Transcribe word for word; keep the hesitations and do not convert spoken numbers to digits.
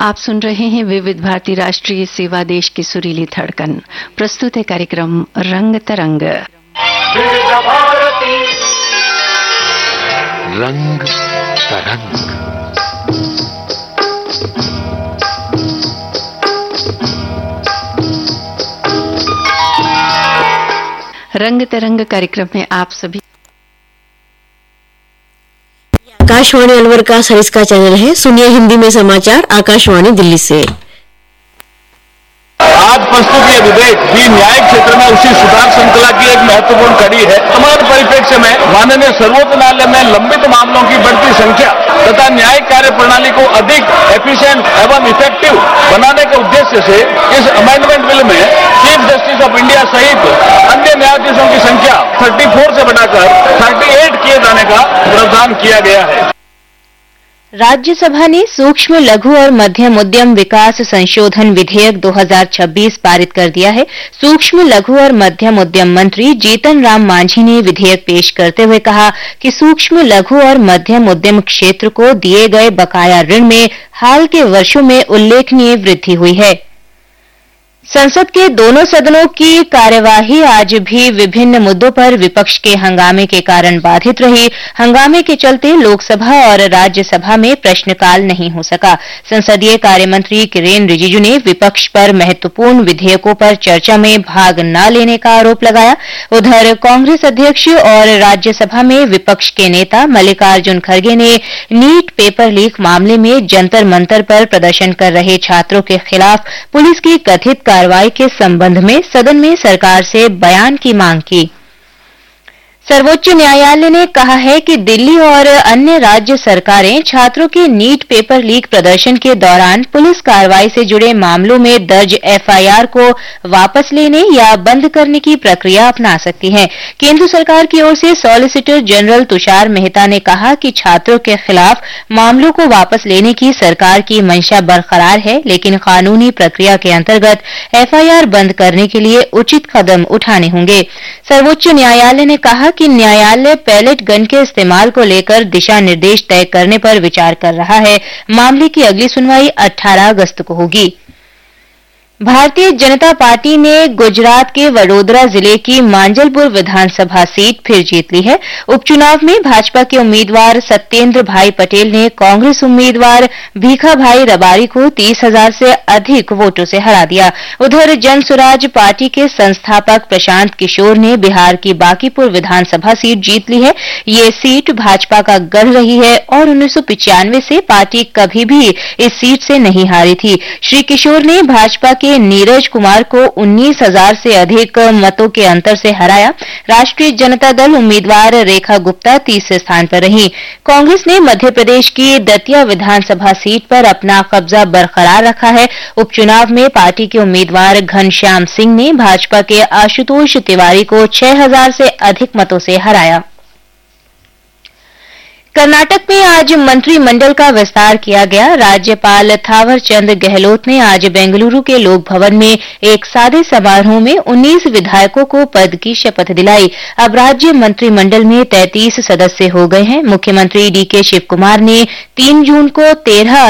आप सुन रहे हैं विविध भारती राष्ट्रीय सेवा देश की सुरीली धड़कन। प्रस्तुत है कार्यक्रम रंग तरंग। विविध भारती रंग तरंग। रंग तरंग कार्यक्रम में आप सभी आकाशवाणी अलवर का साइंस का चैनल है। सुनिए हिंदी में समाचार आकाशवाणी दिल्ली से। आज प्रस्तुत ये विधेयक भी न्यायिक क्षेत्र में उसी सुधार श्रृंखला की एक महत्वपूर्ण कड़ी है। समान परिप्रेक्ष्य में माननीय सर्वोच्च न्यायालय में लंबित मामलों की बढ़ती संख्या तथा न्यायिक कार्य प्रणाली को अधिक एफिशिएंट एवं इफेक्टिव बनाने के उद्देश्य से इस अमेंडमेंट बिल में चीफ जस्टिस ऑफ इंडिया सहित अन्य न्यायाधीशों की संख्या चौंतीस से बढ़ाकर अड़तीस किए जाने का प्रावधान किया गया है। राज्यसभा ने सूक्ष्म लघु और मध्यम उद्यम विकास संशोधन विधेयक दो हज़ार छब्बीस पारित कर दिया है। सूक्ष्म लघु और मध्यम उद्यम मंत्री जीतन राम मांझी ने विधेयक पेश करते हुए कहा कि सूक्ष्म लघु और मध्यम उद्यम क्षेत्र को दिए गए बकाया ऋण में हाल के वर्षों में उल्लेखनीय वृद्धि हुई है। संसद के दोनों सदनों की कार्यवाही आज भी विभिन्न मुद्दों पर विपक्ष के हंगामे के कारण बाधित रही। हंगामे के चलते लोकसभा और राज्यसभा में प्रश्नकाल नहीं हो सका। संसदीय कार्य मंत्री किरेन रिजिजू ने विपक्ष पर महत्वपूर्ण विधेयकों पर चर्चा में भाग न लेने का आरोप लगाया। उधर कांग्रेस अध्यक्ष और राज्यसभा में विपक्ष के नेता मल्लिकार्जुन खड़गे ने नीट पेपर लीक मामले में जंतर मंतर पर प्रदर्शन कर रहे छात्रों के खिलाफ पुलिस की कथित कार्रवाई के संबंध में सदन में सरकार से बयान की मांग की। सर्वोच्च न्यायालय ने कहा है कि दिल्ली और अन्य राज्य सरकारें छात्रों के नीट पेपर लीक प्रदर्शन के दौरान पुलिस कार्रवाई से जुड़े मामलों में दर्ज एफआईआर को वापस लेने या बंद करने की प्रक्रिया अपना सकती हैं। केंद्र सरकार की ओर से सॉलिसिटर जनरल तुषार मेहता ने कहा कि छात्रों के खिलाफ मामलों को वापस लेने की सरकार की मंशा बरकरार है, लेकिन कानूनी प्रक्रिया के अंतर्गत एफआईआर बंद करने के लिए उचित कदम उठाने होंगे। सर्वोच्च न्यायालय ने कहा कि न्यायालय पैलेट गन के इस्तेमाल को लेकर दिशा निर्देश तय करने पर विचार कर रहा है। मामले की अगली सुनवाई अठारह अगस्त को होगी। भारतीय जनता पार्टी ने गुजरात के वडोदरा जिले की मांजलपुर विधानसभा सीट फिर जीत ली है। उपचुनाव में भाजपा के उम्मीदवार सत्येंद्र भाई पटेल ने कांग्रेस उम्मीदवार भीखा भाई रबारी को तीस हजार से अधिक वोटों से हरा दिया। उधर जन स्वराज पार्टी के संस्थापक प्रशांत किशोर ने बिहार की बांकीपुर विधानसभा सीट जीत ली है। ये सीट भाजपा का गढ़ रही है और उन्नीस सौ पिचानवे से पार्टी कभी भी इस सीट से नहीं हारी थी। श्री किशोर ने भाजपा के नीरज कुमार को उन्नीस हजार से अधिक मतों के अंतर से हराया। राष्ट्रीय जनता दल उम्मीदवार रेखा गुप्ता तीसरे स्थान पर रही। कांग्रेस ने मध्य प्रदेश की दतिया विधानसभा सीट पर अपना कब्जा बरकरार रखा है। उपचुनाव में पार्टी के उम्मीदवार घनश्याम सिंह ने भाजपा के आशुतोष तिवारी को छह हजार से अधिक मतों से हराया। कर्नाटक में आज मंत्रिमंडल का विस्तार किया गया। राज्यपाल थावर चंद गहलोत ने आज बेंगलुरु के लोक भवन में एक सादे समारोह में उन्नीस विधायकों को पद की शपथ दिलाई। अब राज्य मंत्रिमंडल में तैंतीस सदस्य हो गए हैं। मुख्यमंत्री डीके शिवकुमार ने तीन जून को तेरह